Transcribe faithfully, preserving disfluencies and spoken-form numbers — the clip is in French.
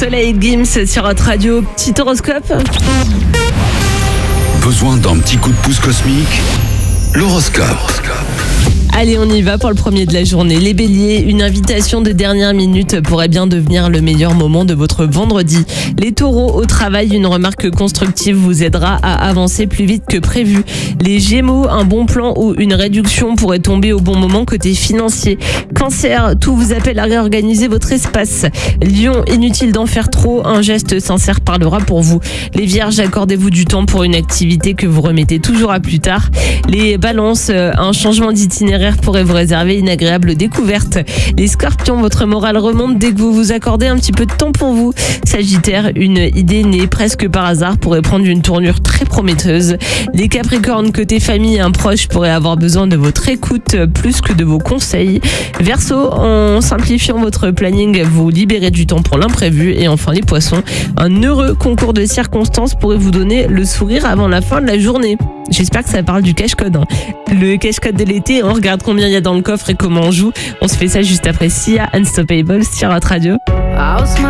Soleil Gims sur votre radio. Petit horoscope. Besoin d'un petit coup de pouce cosmique? L'horoscope. Allez, on y va pour le premier de la journée. Les béliers, une invitation de dernière minute pourrait bien devenir le meilleur moment de votre vendredi. Les taureaux, au travail, une remarque constructive vous aidera à avancer plus vite que prévu. Les gémeaux, un bon plan ou une réduction pourrait tomber au bon moment côté financier. Cancer, tout vous appelle à réorganiser votre espace. Lion, inutile d'en faire trop, un geste sincère parlera pour vous. Les vierges, accordez-vous du temps pour une activité que vous remettez toujours à plus tard. Les balances, un changement d'itinéraire pourrait vous réserver une agréable découverte. Les scorpions, votre morale remonte dès que vous vous accordez un petit peu de temps pour vous. Sagittaire, une idée née presque par hasard pourrait prendre une tournure très prometteuse. Les capricornes, côté famille, un proche pourrait avoir besoin de votre écoute plus que de vos conseils. Verseau, en simplifiant votre planning, vous libérez du temps pour l'imprévu. Et enfin les poissons, un heureux concours de circonstances pourrait vous donner le sourire avant la fin de la journée. J'espère que ça parle du cache-code. Hein. Le cache-code de l'été, on regarde combien il y a dans le coffre et comment on joue. On se fait ça juste après Sia, Unstoppable sur notre radio.